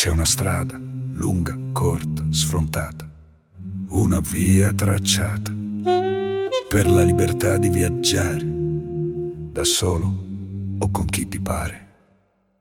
C'è una strada, lunga, corta, sfrontata, una via tracciata per la libertà di viaggiare, da solo o con chi ti pare.